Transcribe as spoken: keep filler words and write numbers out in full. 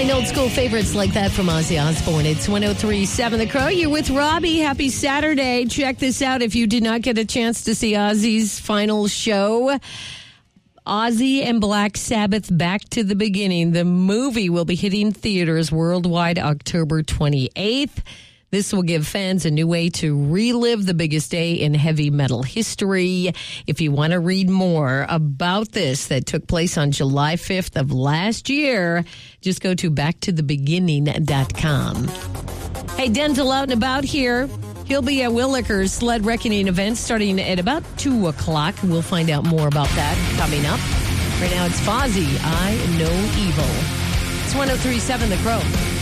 Find old school favorites like that from Ozzy Osbourne. It's one oh three point seven The Crow. You're with Robbie. Happy Saturday. Check this out if you did not get a chance to see Ozzy's final show. Ozzy and Black Sabbath Back to the Beginning. The movie will be hitting theaters worldwide October twenty-eighth. This will give fans a new way to relive the biggest day in heavy metal history. If you want to read more about this that took place on July fifth of last year, just go to back to the beginning dot com. Hey, Denzel out and about here. He'll be at Will Licker's Sled Reckoning event starting at about two o'clock. We'll find out more about that coming up. Right now it's Fozzy, I Know Evil. It's one oh three point seven The Crow.